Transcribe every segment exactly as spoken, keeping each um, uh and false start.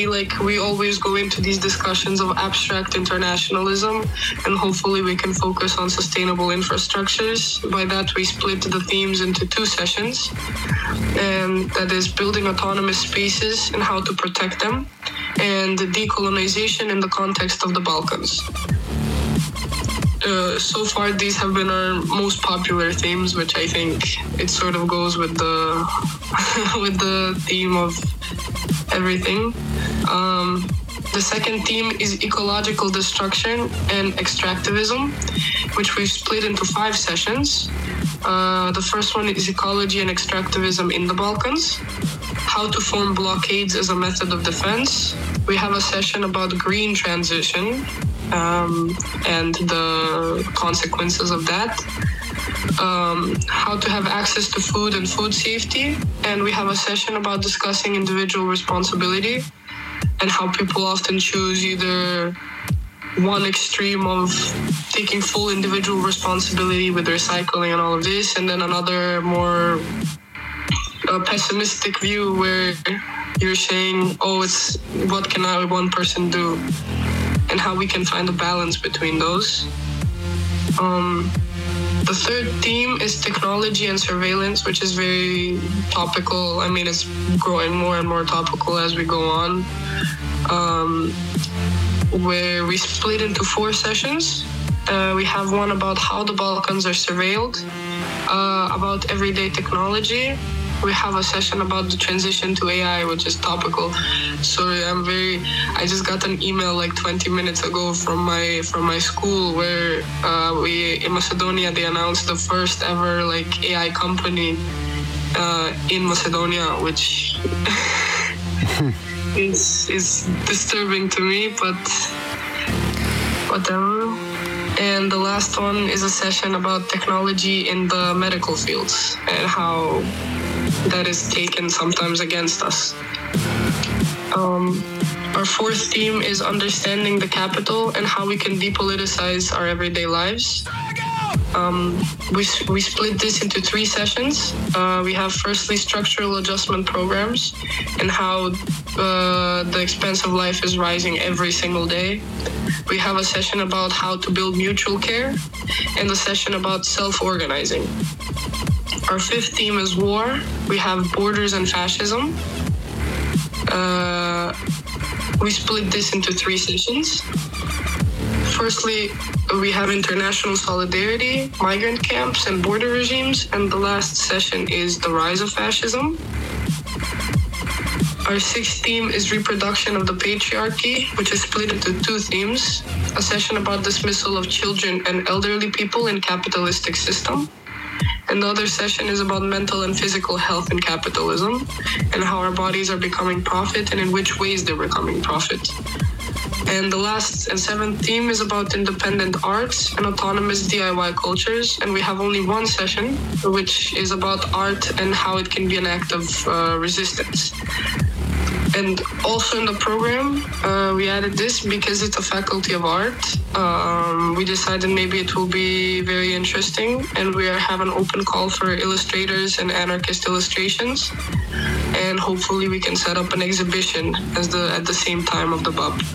like we always go into these discussions of abstract internationalism, and hopefully we can focus on sustainable infrastructures. By that, we split the themes into two sessions, and that is building autonomous spaces and how to protect them, and decolonization in the context of the Balkans. Uh, so far, these have been our most popular themes, which I think it sort of goes with the with the theme of everything. Um, the second theme is ecological destruction and extractivism, which we've split into five sessions. Uh, the first one is ecology and extractivism in the Balkans, how to form blockades as a method of defense. We have a session about green transition um, and the consequences of that. Um, how to have access to food and food safety. And we have a session about discussing individual responsibility and how people often choose either one extreme of taking full individual responsibility with recycling and all of this, and then another more uh, pessimistic view where you're saying, oh, it's what can I, one person do, and how we can find a balance between those. Um, The third theme is technology and surveillance, which is very topical. I mean, it's growing more and more topical as we go on, um, where we split into four sessions. Uh, we have one about how the Balkans are surveilled, uh, about everyday technology. We have a session about the transition to A I, which is topical. Sorry, I'm very. I just got an email like twenty minutes ago from my from my school where uh, we in Macedonia they announced the first ever like A I company uh, in Macedonia, which is is disturbing to me, but whatever. And the last one is a session about technology in the medical fields and how that is taken sometimes against us. Um, our fourth theme is understanding the capital and how we can depoliticize our everyday lives. Um, we, we split this into three sessions. Uh, we have firstly structural adjustment programs and how uh, the expense of life is rising every single day. We have a session about how to build mutual care and a session about self-organizing. Our fifth theme is war. We have borders and fascism. Uh, we split this into three sessions. Firstly, we have international solidarity, migrant camps, and border regimes. And the last session is the rise of fascism. Our sixth theme is reproduction of the patriarchy, which is split into two themes. A session about dismissal of children and elderly people in capitalistic system. Another session is about mental and physical health in capitalism and how our bodies are becoming profit and in which ways they're becoming profit. And the last and seventh theme is about independent arts and autonomous D I Y cultures. And we have only one session, which is about art and how it can be an act of uh, resistance. And also in the program, uh, we added this because it's a faculty of art. Um, we decided maybe it will be very interesting, and we are, have an open call for illustrators and anarchist illustrations. And hopefully we can set up an exhibition as the at the same time of the B U B.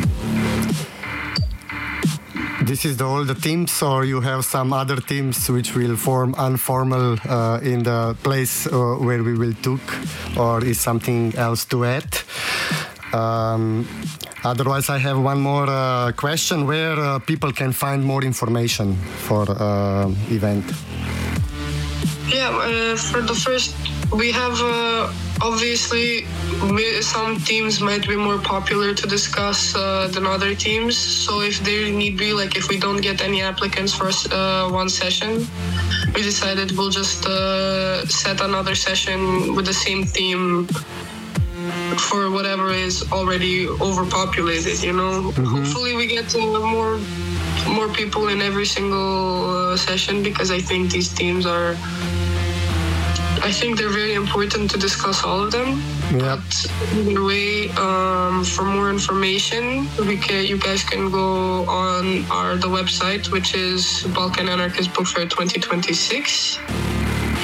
This is the, all the teams, or you have some other teams which will form informal uh, in the place uh, where we will talk, or is something else to add? Um, otherwise, I have one more uh, question: where uh, people can find more information for uh, event? Yeah, uh, for the first, we have uh, obviously we, some teams might be more popular to discuss uh, than other teams. So if there need be, like if we don't get any applicants for uh, one session, we decided we'll just uh, set another session with the same theme for whatever is already overpopulated, you know. Mm-hmm. Hopefully we get uh, more more people in every single uh, session, because I think these themes are I think they're very important to discuss all of them. Yep. But either way, um, for more information, we can, you guys can go on our the website, which is Balkan Anarchist Book Fair twenty twenty-six.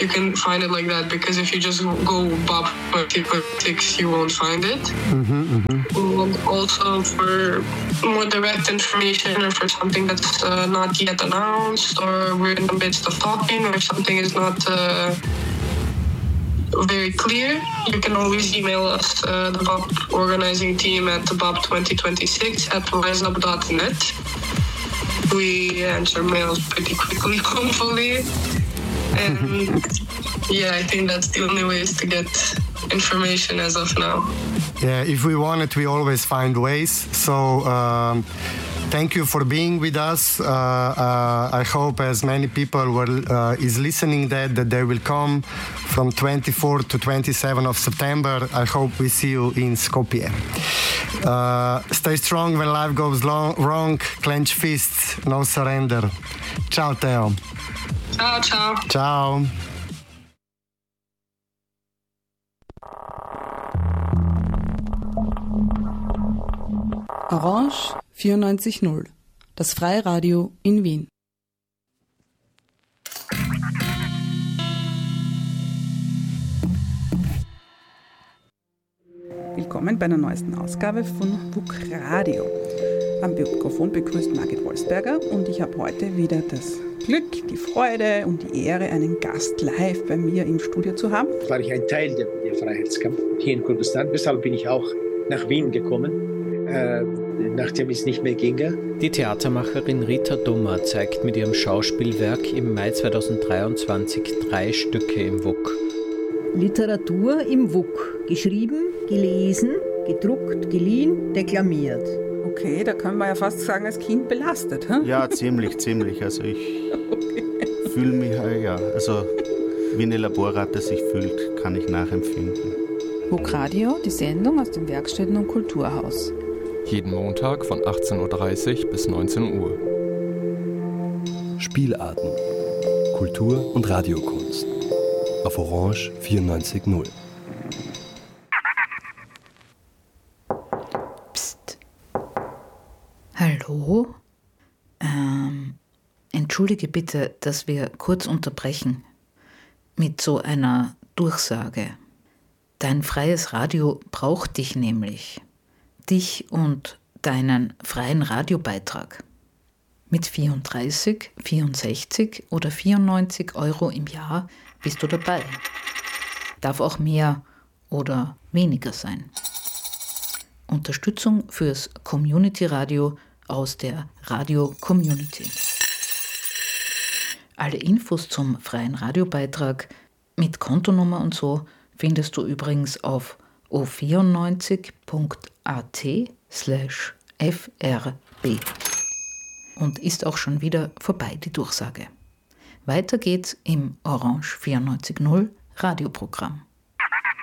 you can find it like that, because if you just go Bob twenty twenty-six, you won't find it. Mm-hmm, mm-hmm. And also for more direct information, or for something that's uh, not yet announced, or we're in the midst of talking, or something is not uh, very clear, you can always email us, uh, the B O P organizing team at B O P twenty twenty-six at riseup dot net. We answer mails pretty quickly, hopefully. And yeah, I think that's the only ways to get information as of now. Yeah, if we want it, we always find ways. So um, thank you for being with us. Uh, uh, I hope as many people will, uh, is listening that, that they will come from twenty-fourth to twenty-seventh of September. I hope we see you in Skopje. Uh, stay strong when life goes long, wrong. Clench fists, no surrender. Ciao, Theo. Ciao, ciao. Ciao. Orange vierundneunzig null, das Freiradio in Wien. Willkommen bei einer neuesten Ausgabe von W U K Radio. Am Mikrofon begrüßt Margit Wolfsberger und ich habe heute wieder das Glück, die Freude und die Ehre, einen Gast live bei mir im Studio zu haben. War ich ein Teil der, der Freiheitskampf hier in Kurdistan. Deshalb bin ich auch nach Wien gekommen, äh, nachdem es nicht mehr ging. Die Theatermacherin Rita Dummer zeigt mit ihrem Schauspielwerk im Mai zweitausenddreiundzwanzig drei Stücke im W U K. Literatur im W U K. Geschrieben, gelesen, gedruckt, geliehen, deklamiert. Okay, da können wir ja fast sagen, als Kind belastet. Hm? Ja, ziemlich, ziemlich. Also ich okay. fühle mich, ja, also wie eine Laborratte sich fühlt, kann ich nachempfinden. W U K Radio, die Sendung aus dem Werkstätten- und Kulturhaus. Jeden Montag von achtzehn Uhr dreißig bis neunzehn Uhr. Spielarten. Kultur- und Radiokunst. Auf Orange vierundneunzig null. Psst. Hallo? Ähm, entschuldige bitte, dass wir kurz unterbrechen. Mit so einer Durchsage. Dein freies Radio braucht dich nämlich. Dich und deinen freien Radiobeitrag. Mit vierunddreißig, vierundsechzig oder vierundneunzig Euro im Jahr bist du dabei. Darf auch mehr oder weniger sein. Unterstützung fürs Community-Radio aus der Radio-Community. Alle Infos zum freien Radiobeitrag mit Kontonummer und so findest du übrigens auf o vierundneunzig punkt at slash frb. Und ist auch schon wieder vorbei, die Durchsage. Weiter geht's im Orange vierundneunzig null Radioprogramm.